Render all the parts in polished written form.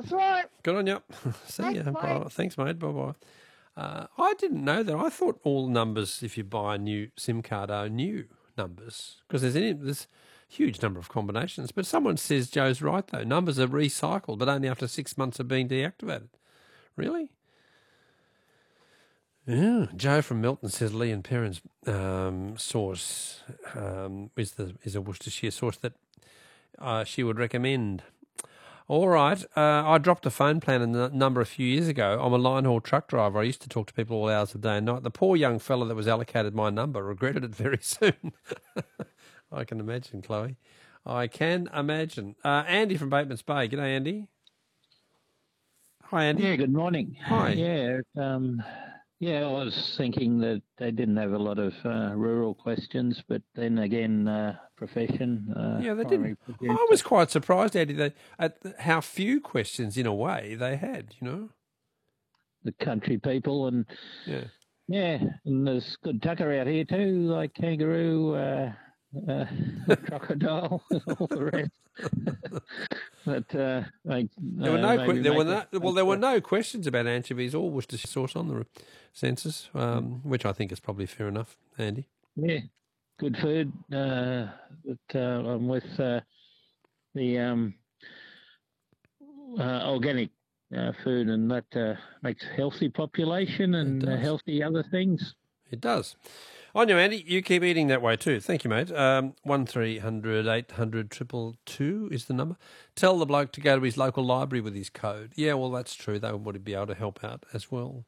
That's right. Good on you. See Thanks, ya. mate. Bye. Thanks, mate. Bye-bye. I didn't know that. I thought all numbers, if you buy a new SIM card, are new numbers because there's a huge number of combinations. But someone says Joe's right, though. Numbers are recycled, but only after 6 months of being deactivated. Really? Yeah. Joe from Milton says Lee and Perrin's source is a Worcestershire source that she would recommend. All right. I dropped a phone plan in the number a few years ago. I'm a line haul truck driver. I used to talk to people all hours of the day and night. The poor young fella that was allocated my number regretted it very soon. I can imagine, Chloe. I can imagine. Andy from Bateman's Bay. G'day, Andy. Hi, Andy. Yeah, good morning. Hi. Yeah, I was thinking that they didn't have a lot of rural questions, but then again, profession. Yeah, they primary didn't. producer. I was quite surprised, Andy, at how few questions, in a way, they had, you know. The country people and Yeah. and there's good tucker out here too, like kangaroo, crocodile, all the rest. But There were no questions about anchovies or Worcestershire sauce on the census, which I think is probably fair enough, Andy. Yeah, good food. But I'm with the organic food, and that makes a healthy population and healthy other things. It does. On you, Andy. You keep eating that way too. Thank you, mate. 1300 800 222 is the number. Tell the bloke to go to his local library with his code. Yeah, well, that's true. They would be able to help out as well.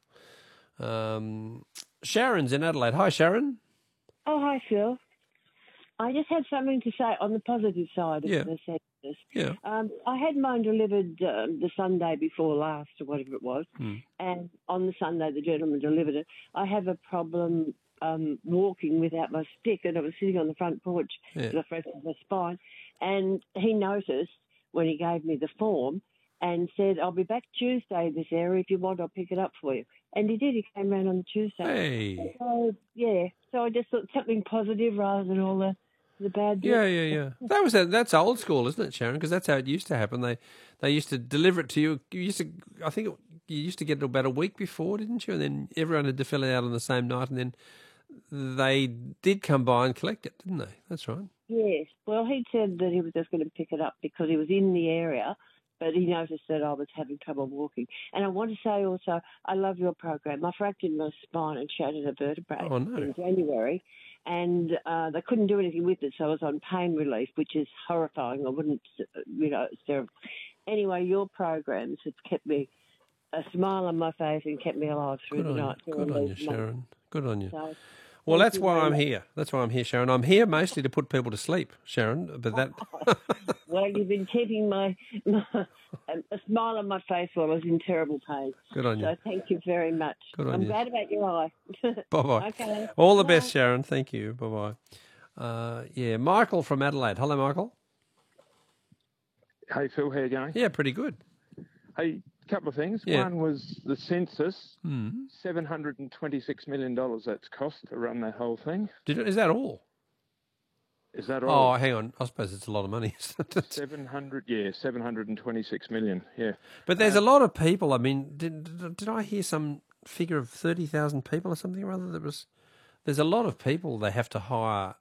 Sharon's in Adelaide. Hi, Sharon. Oh, hi, Phil. I just had something to say on the positive side of the census. Yeah. I had mine delivered the Sunday before last, or whatever it was, and on the Sunday the gentleman delivered it. I have a problem walking without my stick, and I was sitting on the front porch with a fractured my spine, and he noticed when he gave me the form and said, I'll be back Tuesday in this area. If you want, I'll pick it up for you. And he did. He came round on the Tuesday. Hey. So, yeah. So I just thought something positive rather than all the bad bits. Yeah. That's old school, isn't it, Sharon? Because that's how it used to happen. They used to deliver it to you. You used to get it about a week before, didn't you? And then everyone had to fill it out on the same night, and then they did come by and collect it, didn't they? That's right. Yes. Well, he said that he was just going to pick it up because he was in the area, but he noticed that I was having trouble walking. And I want to say also, I love your program. I fractured my spine and shattered a vertebrae in January, and they couldn't do anything with it, so I was on pain relief, which is horrifying. I wouldn't, it's terrible. Anyway, your programs have kept me a smile on my face and kept me alive through the night. Good on you, Sharon. Good on you. So, well, that's why I'm here. That's why I'm here, Sharon. I'm here mostly to put people to sleep, Sharon. But that. Well, you've been keeping a smile on my face while I was in terrible pain. Good on you. So thank you very much. Good on I'm you. glad about your eye. Bye-bye. Okay. All the best, Sharon. Thank you. Bye-bye. Michael from Adelaide. Hello, Michael. Hey, Phil. How you going? Yeah, pretty good. Hey, a couple of things. Yeah. One was the census, $726 million that's cost to run that whole thing. Is that all? Is that all? Oh, hang on. I suppose it's a lot of money. 726 million, yeah. But there's a lot of people. I mean, did I hear some figure of 30,000 people or something or other? There's a lot of people they have to hire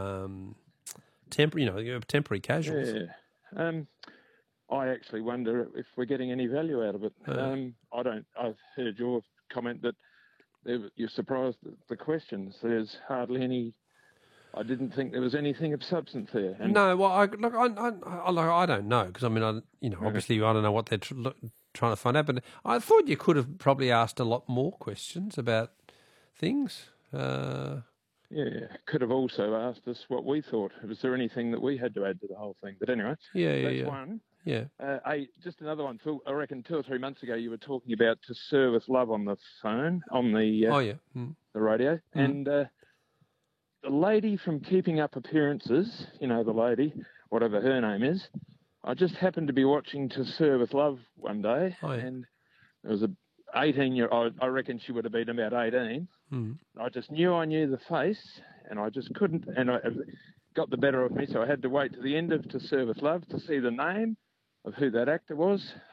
temporary casuals. Yeah. I actually wonder if we're getting any value out of it. I've heard your comment that you're surprised at the questions. There's hardly any. I didn't think there was anything of substance there. No, well, I don't know because obviously I don't know what they're trying to find out. But I thought you could have probably asked a lot more questions about things. Could have also asked us what we thought. Was there anything that we had to add to the whole thing? But anyway, that's one. Yeah. Just another one, Phil. I reckon 2 or 3 months ago you were talking about To Serve With Love on the phone, on the the radio, and the lady from Keeping Up Appearances, the lady, whatever her name is, I just happened to be watching To Serve With Love one day, and there was a 18-year-old, I reckon she would have been about 18. I just knew I knew the face, and I just couldn't, and it got the better of me, so I had to wait to the end of To Serve With Love to see the name of who that actor was.